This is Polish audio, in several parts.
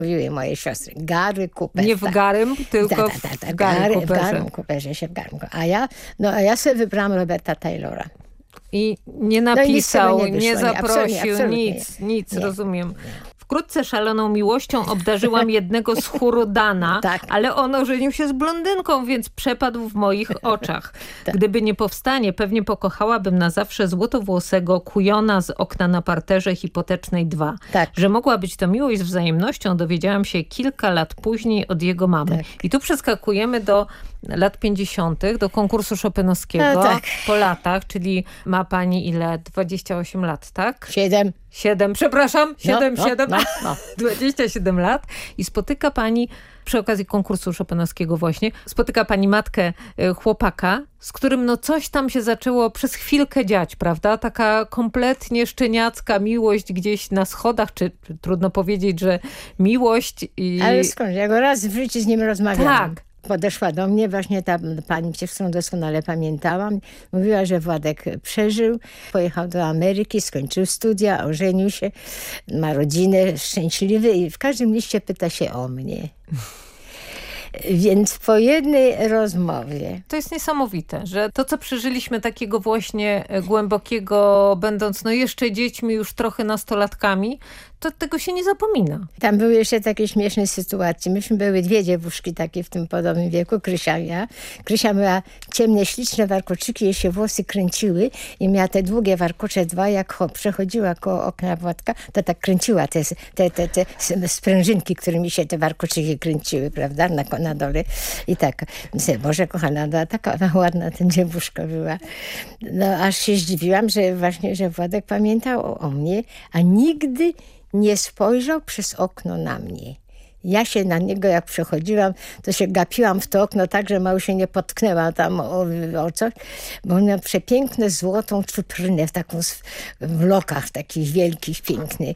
mówiły moje siostry. Gary Cooper. Nie w Garym, tylko w Garym Cooperze. W Garym Cooperze się w Garym. A ja sobie wybrałam Roberta Taylora. I nie napisał, no i nie zaprosił, absolutnie. nic, Nie. rozumiem. Nie. Wkrótce szaloną miłością obdarzyłam jednego z chóru Dana, Tak. ale on ożenił się z blondynką, więc przepadł w moich oczach. Tak. Gdyby nie powstanie, pewnie pokochałabym na zawsze złotowłosego kujona z Okna na parterze Hipotecznej 2. Tak. Że mogła być to miłość z wzajemnością, dowiedziałam się kilka lat później od jego mamy. Tak. I tu przeskakujemy do lat 50., do konkursu chopinowskiego po latach, czyli ma pani ile? 28 lat, tak? 7, przepraszam, 7. 27 lat i spotyka pani przy okazji konkursu chopinowskiego właśnie, spotyka pani matkę chłopaka, z którym coś tam się zaczęło przez chwilkę dziać, prawda? Taka kompletnie szczeniacka miłość gdzieś na schodach, czy trudno powiedzieć, że miłość. Ale skąd? Ja go raz w życiu z nim rozmawiałam. Tak. Podeszła do mnie właśnie ta pani, którą doskonale pamiętałam. Mówiła, że Władek przeżył, pojechał do Ameryki, skończył studia, ożenił się, ma rodzinę, szczęśliwy i w każdym liście pyta się o mnie. Więc po jednej rozmowie... To jest niesamowite, że to, co przeżyliśmy takiego właśnie głębokiego, będąc jeszcze dziećmi, już trochę nastolatkami, to tego się nie zapomina. Tam były jeszcze takie śmieszne sytuacje. Myśmy były dwie dziewuszki takie w tym podobnym wieku, Krysia i ja. Krysia miała ciemne, śliczne warkoczyki, jej się włosy kręciły i miała te długie warkocze dwa, jak przechodziła koło okna Władka, to tak kręciła te sprężynki, którymi się te warkoczyki kręciły, prawda, na dole. I tak, myślę, Boże kochana, no, taka ładna ten dziewuszka była. No aż się zdziwiłam, że właśnie, że Władek pamiętał o mnie, a nigdy nie spojrzał przez okno na mnie. Ja się na niego, jak przechodziłam, to się gapiłam w to okno tak, że mało się nie potknęła tam o coś, bo on miał przepiękne złotą czuprynę w lokach takich wielkich, pięknych.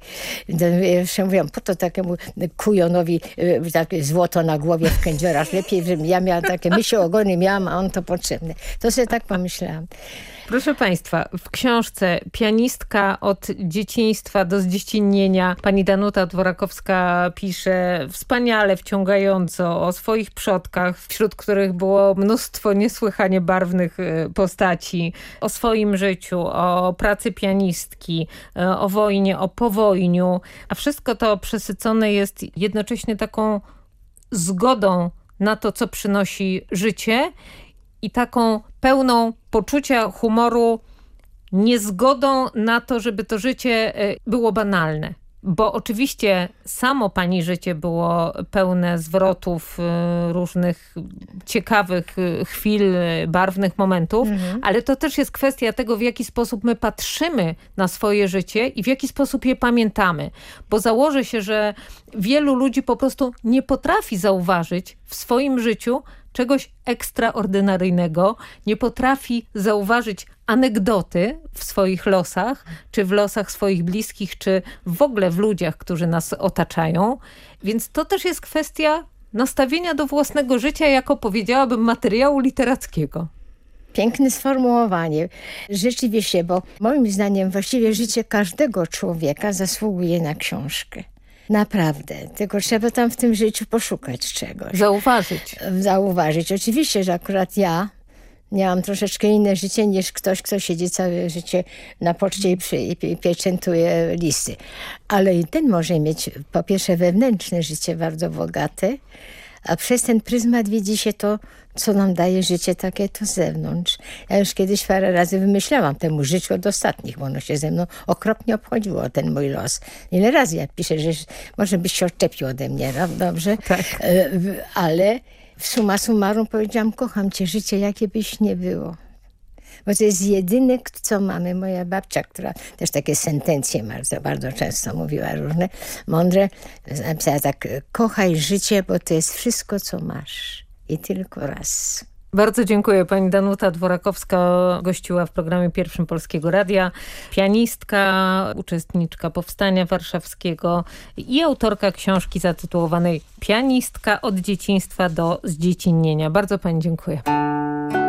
Ja mówiłam, po to takiemu kujonowi takie złoto na głowie w kędziorach. Lepiej, żebym ja miała takie myśli ogony miałam, a on to potrzebne. To sobie tak pomyślałam. Proszę państwa, w książce Pianistka od dzieciństwa do zdziecinnienia pani Danuta Dworakowska pisze wspaniale, wciągająco o swoich przodkach, wśród których było mnóstwo niesłychanie barwnych postaci, o swoim życiu, o pracy pianistki, o wojnie, o powojniu, a wszystko to przesycone jest jednocześnie taką zgodą na to, co przynosi życie i taką pełną poczucia humoru, niezgodą na to, żeby to życie było banalne. Bo oczywiście samo pani życie było pełne zwrotów, różnych ciekawych chwil, barwnych momentów, ale to też jest kwestia tego, w jaki sposób my patrzymy na swoje życie i w jaki sposób je pamiętamy. Bo założę się, że wielu ludzi po prostu nie potrafi zauważyć w swoim życiu czegoś ekstraordynaryjnego, nie potrafi zauważyć anegdoty w swoich losach, czy w losach swoich bliskich, czy w ogóle w ludziach, którzy nas otaczają. Więc to też jest kwestia nastawienia do własnego życia jako, powiedziałabym, materiału literackiego. Piękne sformułowanie. Rzeczywiście, bo moim zdaniem właściwie życie każdego człowieka zasługuje na książkę. Naprawdę. Tylko trzeba tam w tym życiu poszukać czegoś. Zauważyć. Oczywiście, że akurat ja miałam troszeczkę inne życie niż ktoś, kto siedzi całe życie na poczcie i pieczętuje listy. Ale i ten może mieć po pierwsze wewnętrzne życie bardzo bogate, a przez ten pryzmat widzi się to, co nam daje życie takie to z zewnątrz. Ja już kiedyś parę razy wymyślałam temu życiu od ostatnich, bo ono się ze mną okropnie obchodziło, ten mój los. Ile razy ja piszę, że może byś się odczepił ode mnie, no? Dobrze? Tak. Ale summa summarum powiedziałam, kocham cię, życie jakie byś nie było. Bo to jest jedyne, co mamy. Moja babcia, która też takie sentencje bardzo często mówiła, różne, mądre, napisała tak, kochaj życie, bo to jest wszystko, co masz. I tylko raz. Bardzo dziękuję. Pani Danuta Dworakowska gościła w programie Pierwszym Polskiego Radia. Pianistka, uczestniczka Powstania Warszawskiego i autorka książki zatytułowanej Pianistka od dzieciństwa do zdziecinnienia. Bardzo pani dziękuję.